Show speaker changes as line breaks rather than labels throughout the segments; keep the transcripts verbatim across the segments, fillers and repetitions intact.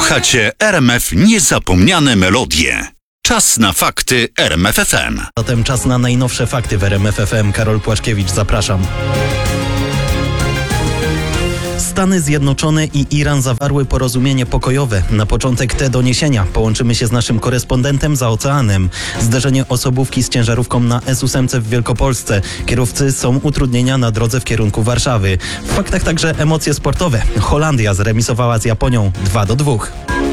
Słuchacie R M F Niezapomniane Melodie. Czas na fakty R M F F M.
Zatem czas na najnowsze fakty w R M F F M. Karol Płaszkiewicz, zapraszam. Stany Zjednoczone i Iran zawarły porozumienie pokojowe. Na początek te doniesienia. Połączymy się z naszym korespondentem za oceanem. Zderzenie osobówki z ciężarówką na S osiem w Wielkopolsce. Kierowcy są utrudnienia na drodze w kierunku Warszawy. W faktach także emocje sportowe. Holandia zremisowała z Japonią dwa do dwóch.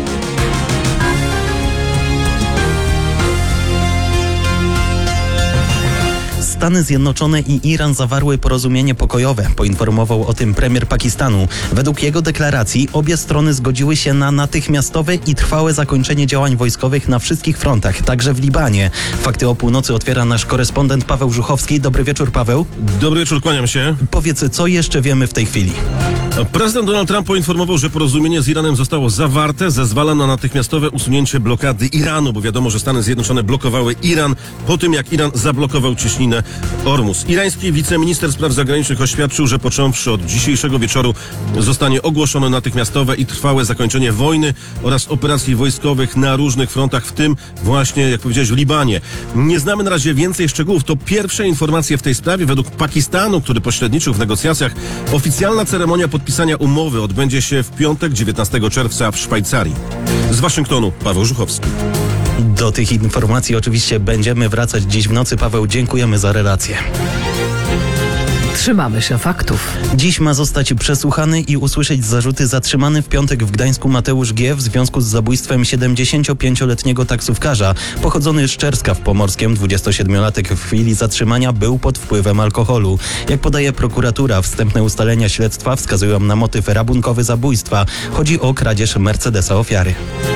Stany Zjednoczone i Iran zawarły porozumienie pokojowe. Poinformował o tym premier Pakistanu. Według jego deklaracji obie strony zgodziły się na natychmiastowe i trwałe zakończenie działań wojskowych na wszystkich frontach, także w Libanie. Fakty o północy otwiera nasz korespondent Paweł Żuchowski. Dobry wieczór, Paweł.
Dobry wieczór, kłaniam się.
Powiedz, co jeszcze wiemy w tej chwili?
Prezydent Donald Trump poinformował, że porozumienie z Iranem zostało zawarte. Zezwala na natychmiastowe usunięcie blokady Iranu, bo wiadomo, że Stany Zjednoczone blokowały Iran po tym, jak Iran zablokował cieśninę Ormus. Irański wiceminister spraw zagranicznych oświadczył, że począwszy od dzisiejszego wieczoru zostanie ogłoszone natychmiastowe i trwałe zakończenie wojny oraz operacji wojskowych na różnych frontach, w tym właśnie, jak powiedziałeś, w Libanie. Nie znamy na razie więcej szczegółów. To pierwsze informacje w tej sprawie. Według Pakistanu, który pośredniczył w negocjacjach, oficjalna ceremonia podpisania umowy odbędzie się w piątek, dziewiętnastego czerwca w Szwajcarii. Z Waszyngtonu Paweł Żuchowski.
Do tych informacji oczywiście będziemy wracać dziś w nocy. Paweł, dziękujemy za relację.
Trzymamy się faktów.
Dziś ma zostać przesłuchany i usłyszeć zarzuty zatrzymany w piątek w Gdańsku Mateusz G. w związku z zabójstwem siedemdziesięciopięcioletniego taksówkarza. Pochodzony z Czerska w Pomorskiem, dwudziestosiedmiolatek w chwili zatrzymania był pod wpływem alkoholu. Jak podaje prokuratura, wstępne ustalenia śledztwa wskazują na motyw rabunkowy zabójstwa. Chodzi o kradzież Mercedesa ofiary.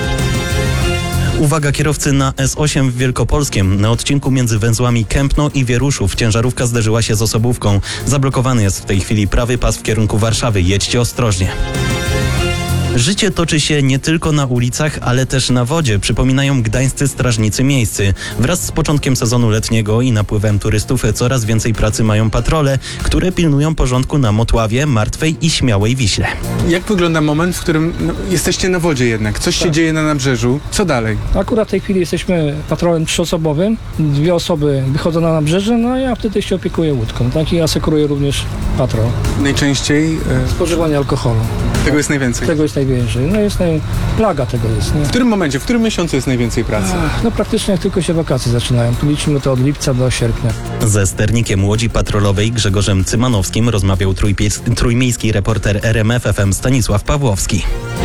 Uwaga kierowcy na S osiem w Wielkopolskiem. Na odcinku między węzłami Kępno i Wieruszów ciężarówka zderzyła się z osobówką. Zablokowany jest w tej chwili prawy pas w kierunku Warszawy. Jedźcie ostrożnie. Życie toczy się nie tylko na ulicach, ale też na wodzie, przypominają gdańscy strażnicy miejscy. Wraz z początkiem sezonu letniego i napływem turystów coraz więcej pracy mają patrole, które pilnują porządku na Motławie, Martwej i Śmiałej Wiśle.
Jak wygląda moment, w którym no, jesteście na wodzie jednak? Coś się
Tak.
dzieje na nabrzeżu? Co dalej?
Akurat w tej chwili jesteśmy patrolem trzyosobowym. Dwie osoby wychodzą na nabrzeże, no a ja wtedy się opiekuję łódką, tak? I asekuruję również patrol.
Najczęściej e,
Spożywanie alkoholu.
tego jest najwięcej.
Tego jest najwięcej. No jest naj... plaga tego jest, nie?
W którym momencie, w którym miesiącu jest najwięcej pracy?
Ach, no praktycznie jak tylko się wakacje zaczynają. Tu liczymy to od lipca do sierpnia.
Ze sternikiem łodzi patrolowej Grzegorzem Cymanowskim rozmawiał trójpies- trójmiejski reporter R M F F M Stanisław Pawłowski.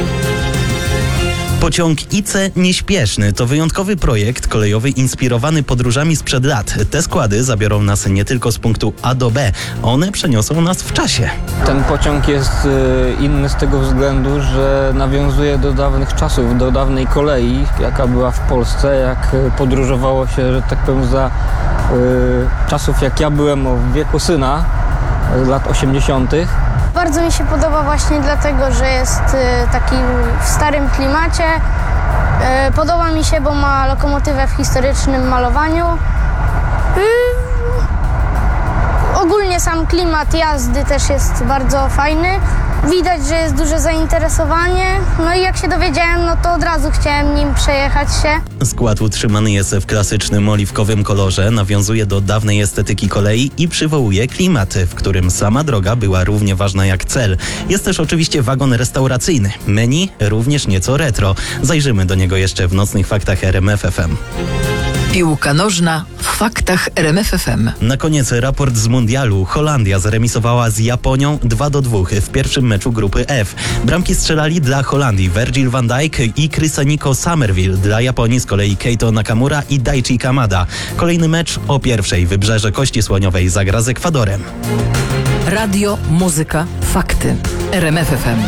Pociąg I C nieśpieszny to wyjątkowy projekt kolejowy inspirowany podróżami sprzed lat. Te składy zabiorą nas nie tylko z punktu A do B, one przeniosą nas w czasie.
Ten pociąg jest inny z tego względu, że nawiązuje do dawnych czasów, do dawnej kolei, jaka była w Polsce, jak podróżowało się, że tak powiem, za y, czasów jak ja byłem w wieku syna, lat osiemdziesiątych.
Bardzo mi się podoba właśnie dlatego, że jest y, taki w starym klimacie. Y, podoba mi się, bo ma lokomotywę w historycznym malowaniu. Y, ogólnie sam klimat jazdy też jest bardzo fajny. Widać, że jest duże zainteresowanie. No i jak się dowiedziałem, no to od razu chciałem nim przejechać się.
Skład utrzymany jest w klasycznym oliwkowym kolorze, nawiązuje do dawnej estetyki kolei i przywołuje klimat, w którym sama droga była równie ważna jak cel. Jest też oczywiście wagon restauracyjny. Menu również nieco retro. Zajrzymy do niego jeszcze w nocnych faktach R M F F M.
Piłka nożna w faktach R M F F M.
Na koniec raport z mundialu. Holandia zremisowała z Japonią dwa do dwóch w pierwszym meczu grupy F. Bramki strzelali dla Holandii Virgil van Dijk i Cristiano Summerville. Dla Japonii z kolei Keito Nakamura i Daichi Kamada. Kolejny mecz o pierwszej. Wybrzeże Kości Słoniowej zagra z Ekwadorem.
Radio, muzyka, fakty. R M F F M.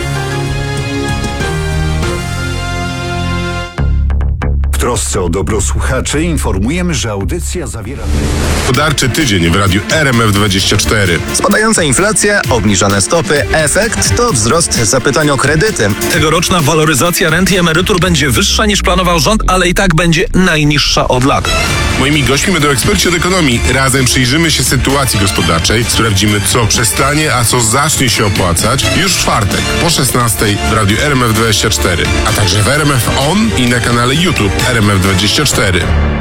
W trosce o dobro słuchaczy informujemy, że audycja zawiera...
Gospodarczy tydzień w radiu R M F dwadzieścia cztery.
Spadająca inflacja, obniżane stopy, efekt to wzrost zapytań o kredyty.
Tegoroczna waloryzacja rent i emerytur będzie wyższa niż planował rząd, ale i tak będzie najniższa od lat.
Moimi gośćmi będą eksperci od ekonomii. Razem przyjrzymy się sytuacji gospodarczej, sprawdzimy, co przestanie, a co zacznie się opłacać już w czwartek po szesnastej w Radiu R M F dwadzieścia cztery, a także w R M F On i na kanale YouTube R M F dwadzieścia cztery.